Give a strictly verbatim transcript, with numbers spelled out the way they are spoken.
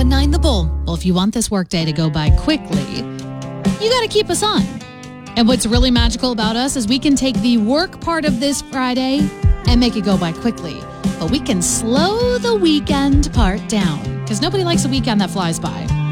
one nine The Bull. Well, if you want this workday to go by quickly, you got to keep us on. And what's really magical about us is we can take the work part of this Friday and make it go by quickly. But we can slow the weekend part down because nobody likes a weekend that flies by.